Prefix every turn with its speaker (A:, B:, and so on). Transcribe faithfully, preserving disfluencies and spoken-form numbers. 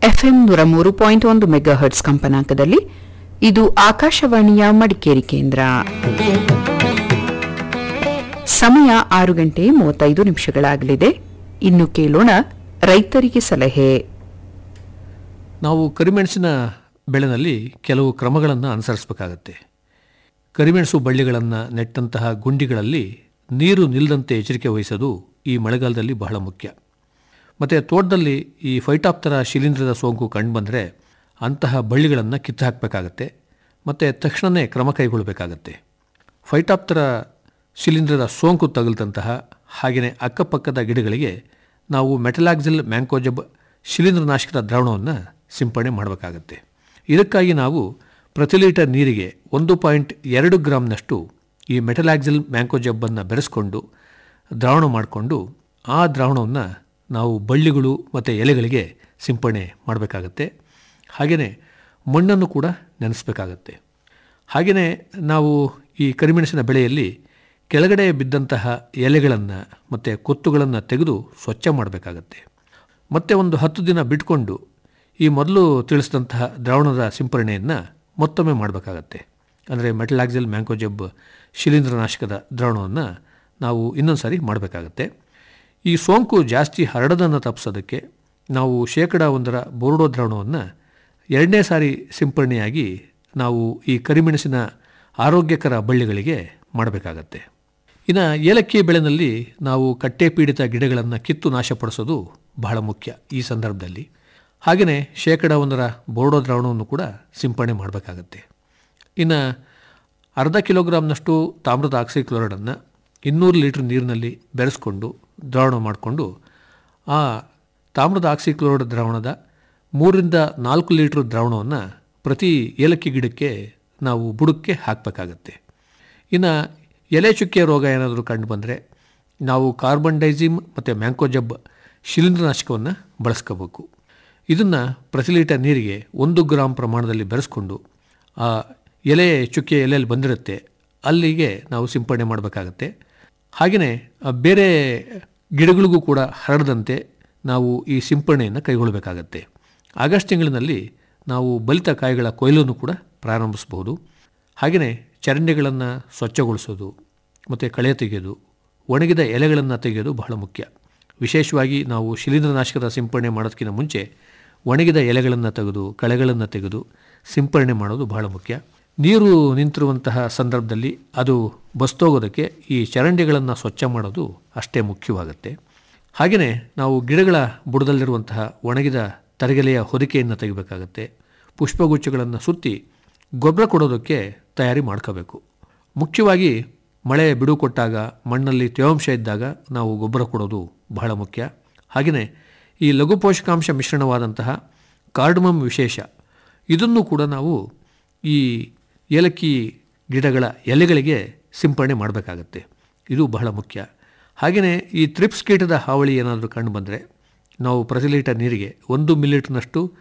A: FM ನೂರ ಮೂರು point ಒಂದು ಮೆಗಾಹರ್ಟ್ಸ್ ಕಂಪನಾಂಕದಲ್ಲಿ. ಇದು ಆಕಾಶವಾಣಿಯ ಮಡಿಕೇರಿ ಕೇಂದ್ರ. ಸಮಯ ಆರು ಗಂಟೆ ಮೂವತ್ತೈದು ನಿಮಿಷಗಳಾಗಲಿದೆ. ಇನ್ನು ಕೇಳೋಣ ರೈತರಿಗೆ ಸಲಹೆ.
B: ನಾವು ಕರಿಮೆಣಸಿನ ಬೆಳೆನಲ್ಲಿ ಕೆಲವು ಕ್ರಮಗಳನ್ನು ಅನುಸರಿಸಬೇಕಾಗತ್ತೆ. ಕರಿಮೆಣಸು ಬಳ್ಳಿಗಳನ್ನು ನೆಟ್ಟಂತಹ ಗುಂಡಿಗಳಲ್ಲಿ ನೀರು ನಿಲ್ಲದಂತೆ ಎಚ್ಚರಿಕೆ ವಹಿಸೋದು ಈ ಮಳೆಗಾಲದಲ್ಲಿ ಬಹಳ ಮುಖ್ಯ. ಮತ್ತು ತೋಟದಲ್ಲಿ ಈ ಫೈಟಾಪ್ತರಾ ಶಿಲೀಂಧ್ರದ ಸೋಂಕು ಕಂಡುಬಂದರೆ ಅಂತಹ ಬಳ್ಳಿಗಳನ್ನು ಕಿತ್ತು ಹಾಕಬೇಕಾಗತ್ತೆ ಮತ್ತು ತಕ್ಷಣವೇ ಕ್ರಮ ಕೈಗೊಳ್ಳಬೇಕಾಗತ್ತೆ. ಫೈಟಾಪ್ತರಾ ಶಿಲೀಂಧ್ರದ ಸೋಂಕು ತಗುಲಿದಂತಹ ಹಾಗೆಯೇ ಅಕ್ಕಪಕ್ಕದ ಗಿಡಗಳಿಗೆ ನಾವು ಮೆಟಲಾಕ್ಸಿಲ್ ಮ್ಯಾಂಕೋಜಬ್ ಶಿಲೀಂಧ್ರನಾಶಕದ ದ್ರಾವಣವನ್ನು ಸಿಂಪಡಣೆ ಮಾಡಬೇಕಾಗತ್ತೆ. ಇದಕ್ಕಾಗಿ ನಾವು ಪ್ರತಿ ಲೀಟರ್ ನೀರಿಗೆ ಒಂದು ಪಾಯಿಂಟ್ ಎರಡು ಗ್ರಾಮ್ನಷ್ಟು ಈ ಮೆಟಲಾಕ್ಸಿಲ್ ಮ್ಯಾಂಕೋಜಬ್ಬನ್ನು ಬೆರೆಸ್ಕೊಂಡು ದ್ರಾವಣ ಮಾಡಿಕೊಂಡು ಆ ದ್ರಾವಣವನ್ನು ನಾವು ಬಳ್ಳಿಗಳು ಮತ್ತು ಎಲೆಗಳಿಗೆ ಸಿಂಪಡಣೆ ಮಾಡಬೇಕಾಗತ್ತೆ. ಹಾಗೆಯೇ ಮಣ್ಣನ್ನು ಕೂಡ ನೆನೆಸಬೇಕಾಗತ್ತೆ. ಹಾಗೆಯೇ ನಾವು ಈ ಕರಿಮೆಣಸಿನ ಬೆಳೆಯಲ್ಲಿ ಕೆಳಗಡೆ ಬಿದ್ದಂತಹ ಎಲೆಗಳನ್ನು ಮತ್ತು ಕೊತ್ತುಗಳನ್ನು ತೆಗೆದು ಸ್ವಚ್ಛ ಮಾಡಬೇಕಾಗತ್ತೆ. ಮತ್ತೆ ಒಂದು ಹತ್ತು ದಿನ ಬಿಟ್ಕೊಂಡು ಈ ಮೊದಲು ತಿಳಿಸಿದಂತಹ ದ್ರಾವಣದ ಸಿಂಪರಣೆಯನ್ನು ಮತ್ತೊಮ್ಮೆ ಮಾಡಬೇಕಾಗತ್ತೆ. ಅಂದರೆ ಮೆಟಲಾಕ್ಸಿಲ್ ಮ್ಯಾಂಕೋಜಬ್ ಶಿಲೀಂಧ್ರನಾಶಕದ ದ್ರಾವಣವನ್ನು ನಾವು ಇನ್ನೊಂದು ಸಾರಿ ಮಾಡಬೇಕಾಗತ್ತೆ. ಈ ಸೋಂಕು ಜಾಸ್ತಿ ಹರಡೋದನ್ನು ತಪ್ಪಿಸೋದಕ್ಕೆ ನಾವು ಶೇಕಡ ಒಂದರ ಬೋರ್ಡೋ ದ್ರಾವಣವನ್ನು ಎರಡನೇ ಸಾರಿ ಸಿಂಪರಣೆಯಾಗಿ ನಾವು ಈ ಕರಿಮೆಣಸಿನ ಆರೋಗ್ಯಕರ ಬಳ್ಳಿಗಳಿಗೆ ಮಾಡಬೇಕಾಗತ್ತೆ. ಇನ್ನು ಏಲಕ್ಕಿ ಬೆಳೆನಲ್ಲಿ ನಾವು ಕಟ್ಟೆ ಪೀಡಿತ ಗಿಡಗಳನ್ನು ಕಿತ್ತು ನಾಶಪಡಿಸೋದು ಬಹಳ ಮುಖ್ಯ ಈ ಸಂದರ್ಭದಲ್ಲಿ. ಹಾಗೆಯೇ ಶೇಕಡ ಒಂದರ ಬೋರ್ಡೋ ದ್ರಾವಣವನ್ನು ಕೂಡ ಸಿಂಪರಣೆ ಮಾಡಬೇಕಾಗತ್ತೆ. ಇನ್ನು ಅರ್ಧ ಕಿಲೋಗ್ರಾಮ್ನಷ್ಟು ತಾಮ್ರದ ಆಕ್ಸಿಕ್ಲೋರೈಡನ್ನು ಇನ್ನೂರು ಲೀಟ್ರ್ ನೀರಿನಲ್ಲಿ ಬೆರೆಸ್ಕೊಂಡು ದ್ರಾವಣ ಮಾಡಿಕೊಂಡು ಆ ತಾಮ್ರದ ಆಕ್ಸಿಕ್ಲೋರೈಡ್ ದ್ರಾವಣದ ಮೂರರಿಂದ ನಾಲ್ಕು ಲೀಟ್ರ್ ದ್ರಾವಣವನ್ನು ಪ್ರತಿ ಏಲಕ್ಕಿ ಗಿಡಕ್ಕೆ ನಾವು ಬುಡಕ್ಕೆ ಹಾಕಬೇಕಾಗತ್ತೆ. ಇನ್ನು ಎಲೆ ಚುಕ್ಕೆ ರೋಗ ಏನಾದರೂ ಕಂಡು ಬಂದರೆ ನಾವು ಕಾರ್ಬನ್ ಡೈಸಿಮ್ ಮತ್ತು ಮ್ಯಾಂಕೋಜಬ್ ಶಿಲೀಂಧ್ರನಾಶಕವನ್ನು ಬಳಸ್ಕೋಬೇಕು. ಇದನ್ನು ಪ್ರತಿ ಲೀಟರ್ ನೀರಿಗೆ ಒಂದು ಗ್ರಾಮ್ ಪ್ರಮಾಣದಲ್ಲಿ ಬೆರೆಸ್ಕೊಂಡು ಆ ಎಲೆ ಚುಕ್ಕೆ ಎಲೆಯಲ್ಲಿ ಬಂದಿರುತ್ತೆ ಅಲ್ಲಿಗೆ ನಾವು ಸಿಂಪಡಣೆ ಮಾಡಬೇಕಾಗತ್ತೆ. ಹಾಗೆಯೇ ಬೇರೆ ಗಿಡಗಳಿಗೂ ಕೂಡ ಹರಡದಂತೆ ನಾವು ಈ ಸಿಂಪಡಣೆಯನ್ನು ಕೈಗೊಳ್ಳಬೇಕಾಗತ್ತೆ. ಆಗಸ್ಟ್ ತಿಂಗಳಿನಲ್ಲಿ ನಾವು ಬಲಿತ ಕಾಯಿಗಳ ಕೊಯ್ಲನ್ನು ಕೂಡ ಪ್ರಾರಂಭಿಸಬಹುದು. ಹಾಗೆಯೇ ಚರಂಡಿಗಳನ್ನು ಸ್ವಚ್ಛಗೊಳಿಸೋದು ಮತ್ತು ಕಳೆ ತೆಗೆಯೋದು, ಒಣಗಿದ ಎಲೆಗಳನ್ನು ತೆಗೆಯೋದು ಬಹಳ ಮುಖ್ಯ. ವಿಶೇಷವಾಗಿ ನಾವು ಶಿಲೀಂಧ್ರನಾಶಕದ ಸಿಂಪಡಣೆ ಮಾಡೋದಕ್ಕಿಂತ ಮುಂಚೆ ಒಣಗಿದ ಎಲೆಗಳನ್ನು ತೆಗೆದು ಕಳೆಗಳನ್ನು ತೆಗೆದು ಸಿಂಪಡಣೆ ಮಾಡೋದು ಬಹಳ ಮುಖ್ಯ. ನೀರು ನಿಂತಿರುವಂತಹ ಸಂದರ್ಭದಲ್ಲಿ ಅದು ಬಸ್ತೋಗೋದಕ್ಕೆ ಈ ಚರಂಡಿಗಳನ್ನು ಸ್ವಚ್ಛ ಮಾಡೋದು ಅಷ್ಟೇ ಮುಖ್ಯವಾಗುತ್ತೆ. ಹಾಗೆಯೇ ನಾವು ಗಿಡಗಳ ಬುಡದಲ್ಲಿರುವಂತಹ ಒಣಗಿದ ತರಗೆಲೆಯ ಹೊದಿಕೆಯನ್ನು ತೆಗಿಬೇಕಾಗತ್ತೆ. ಪುಷ್ಪಗುಚ್ಛಗಳನ್ನು ಸುತ್ತಿ ಗೊಬ್ಬರ ಕೊಡೋದಕ್ಕೆ ತಯಾರಿ ಮಾಡ್ಕೋಬೇಕು. ಮುಖ್ಯವಾಗಿ ಮಳೆ ಬಿಡು ಕೊಟ್ಟಾಗ ಮಣ್ಣಲ್ಲಿ ತೇವಾಂಶ ಇದ್ದಾಗ ನಾವು ಗೊಬ್ಬರ ಕೊಡೋದು ಬಹಳ ಮುಖ್ಯ. ಹಾಗೆಯೇ ಈ ಲಘು ಪೋಷಕಾಂಶ ಮಿಶ್ರಣವಾದಂತಹ ಕಾರ್ಡಮಮ್ ವಿಶೇಷ ಇದನ್ನು ಕೂಡ ನಾವು ಈ ಏಲಕ್ಕಿ ಗಿಡಗಳ ಎಲೆಗಳಿಗೆ ಸಿಂಪಡಣೆ ಮಾಡಬೇಕಾಗತ್ತೆ. ಇದು ಬಹಳ ಮುಖ್ಯ. ಹಾಗೆಯೇ ಈ ಥ್ರಿಪ್ಸ್ ಕೀಟದ ಹಾವಳಿ ಏನಾದರೂ ಕಂಡು ಬಂದರೆ ನಾವು ಪ್ರತಿ ಲೀಟರ್ ನೀರಿಗೆ ಒಂದು ಮಿಲಿಲೀಟರ್ನಷ್ಟು